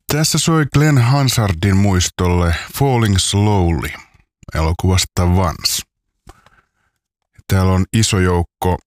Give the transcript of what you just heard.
Tässä soi Glenn Hansardin muistolle Falling Slowly elokuvasta Once. Täällä on iso joukko